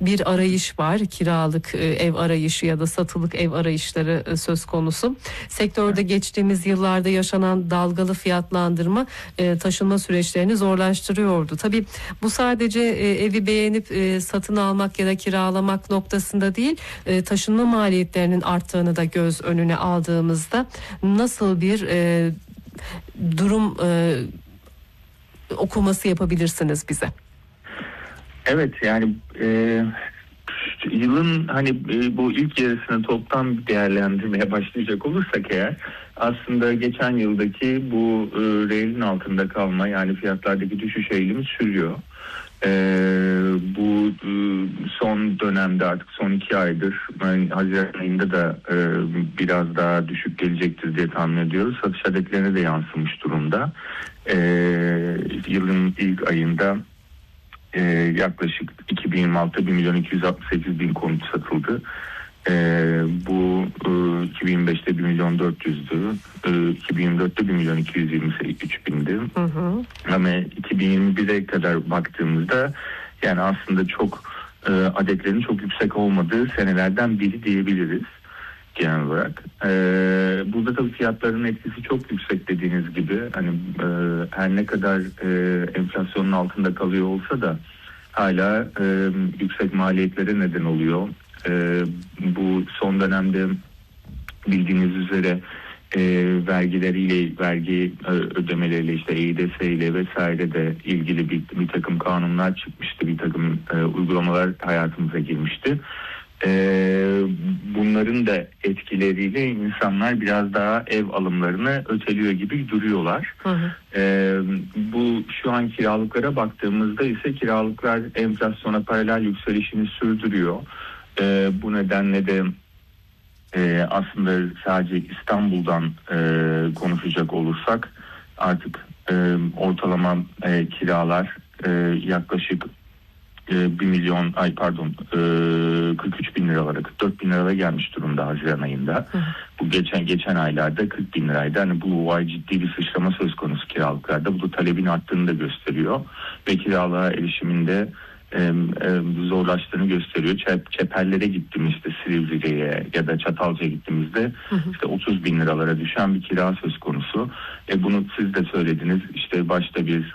bir arayış var. Kiralık ev arayışı ya da satılık ev arayışları söz konusu. Sektörde geçtiğimiz yıllarda yaşanan dalgalı fiyatlandırma taşınma süreçlerini zorlaştırıyordu. Tabii bu sadece evi beğenip satın almak ya da kiralamak noktasında değil, taşınma maliyetlerinin arttığını da göz önüne aldığımızda nasıl bir durum okuması yapabilirsiniz bize? Evet, yani yılın hani bu ilk yarısını toptan değerlendirmeye başlayacak olursak eğer, aslında geçen yıldaki bu reelin altında kalma, yani fiyatlardaki düşüş eğilimi sürüyor. Bu son dönemde artık son 2 aydır, yani Haziran ayında da biraz daha düşük gelecektir diye tahmin ediyoruz. Satış adetlerine de yansımış durumda. Yılın ilk ayında yaklaşık 2026'da 1.268.000 konut satıldı. Bu 2025'te 1.400.000'dü. 2024'te 1.223.000'di. Ama 2021'e kadar baktığımızda yani aslında çok adetlerin çok yüksek olmadığı senelerden biri diyebiliriz genel olarak. Burada tabii fiyatların etkisi çok yüksek dediğiniz gibi. Hani her ne kadar enflasyonun altında kalıyor olsa da hala yüksek maliyetlere neden oluyor. Bu son dönemde bildiğiniz üzere vergi ödemeleriyle, işte EİDS ile vesaire de ilgili bir takım kanunlar çıkmıştı, bir takım uygulamalar hayatımıza girmişti. Bunların da etkileriyle insanlar biraz daha ev alımlarını öteliyor gibi duruyorlar. Bu şu an kiralıklara baktığımızda ise kiralıklar enflasyona paralel yükselişini sürdürüyor. Bu nedenle de aslında sadece İstanbul'dan konuşacak olursak artık ortalama kiralar yaklaşık 43 bin liralara, 44 bin liralara gelmiş durumda Haziran ayında. Bu geçen aylarda 40 bin liraydı. Hani bu ay ciddi bir sıçrama söz konusu kiralıklarda. Bu da talebin arttığını da gösteriyor ve kiralığa erişiminde zorlaştığını gösteriyor. Çeperlere gittiğimizde, Silivri'ye ya da Çatalca'ya gittiğimizde işte 30 bin liralara düşen bir kira söz konusu. Bunu siz de söylediniz. İşte başta bir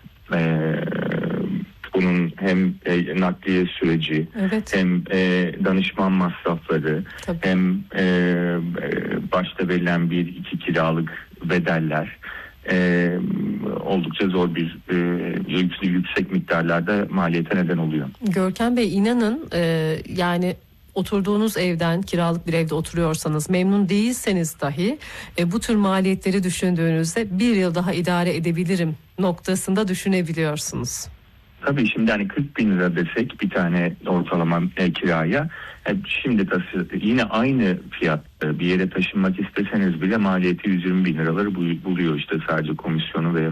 bunun hem nakliye süreci, evet, hem danışman masrafları, tabii, hem başta verilen 1-2 kiralık bedeller oldukça zor bir yüksek miktarlarda maliyete neden oluyor. Görkem Bey, inanın yani oturduğunuz evden, kiralık bir evde oturuyorsanız, memnun değilseniz dahi bu tür maliyetleri düşündüğünüzde bir yıl daha idare edebilirim noktasında düşünebiliyorsunuz. Tabii şimdi hani 40 bin lira desek bir tane ortalama kiraya, şimdi yine aynı fiyat bir yere taşınmak isteseniz bile maliyeti 120 bin liraları buluyor, işte sadece komisyonu ve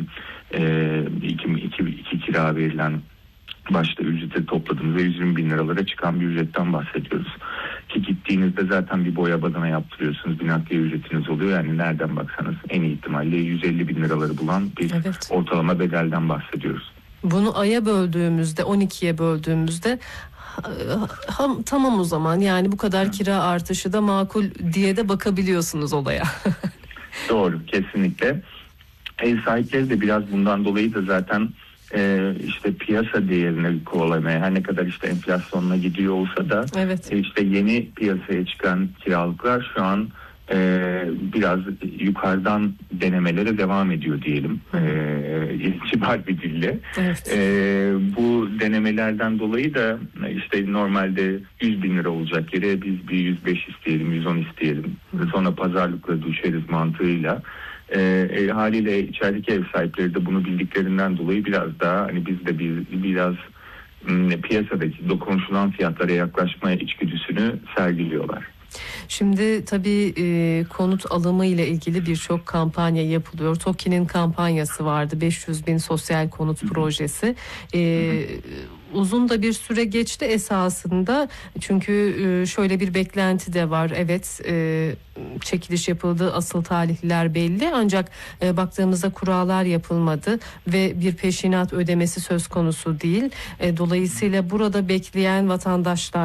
iki kira verilen başta ücreti topladığımızda 120 bin liralara çıkan bir ücretten bahsediyoruz. Ki gittiğinizde zaten bir boya badana yaptırıyorsunuz, bir nakliye ücretiniz oluyor. Yani nereden baksanız en iyi ihtimalle 150 bin liraları bulan bir, evet, ortalama bedelden bahsediyoruz. Bunu aya böldüğümüzde, 12'ye böldüğümüzde tamam o zaman, yani bu kadar kira artışı da makul diye de bakabiliyorsunuz olaya. Doğru, kesinlikle. Ev sahipleri de biraz bundan dolayı da zaten işte piyasa değerini kovalamaya, her ne kadar işte enflasyonla gidiyor olsa da, evet, işte yeni piyasaya çıkan kiralıklar şu an biraz yukarıdan denemelere devam ediyor diyelim, kibar bir dille. Evet. Bu denemelerden dolayı da işte normalde 100 bin lira olacak yere biz bir 105 isteyelim, 110 isteyelim. Sonra pazarlıkla düşeriz mantığıyla. Haliyle içerideki ev sahipleri de bunu bildiklerinden dolayı biraz daha hani biz de biraz piyasadaki konuşulan fiyatlara yaklaşmaya içgüdüsünü sergiliyorlar. Şimdi tabii konut alımı ile ilgili birçok kampanya yapılıyor. TOKİ'nin kampanyası vardı, 500 bin sosyal konut projesi. Uzun da bir süre geçti esasında, çünkü şöyle bir beklenti de var. Evet, çekiliş yapıldı, asıl tarihler belli, ancak baktığımızda kurallar yapılmadı ve bir peşinat ödemesi söz konusu değil. Dolayısıyla burada bekleyen vatandaşlar